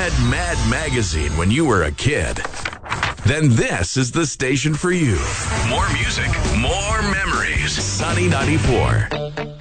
read Mad Magazine when you were a kid, then this is the station for you. More music, more memories. Sunny 94.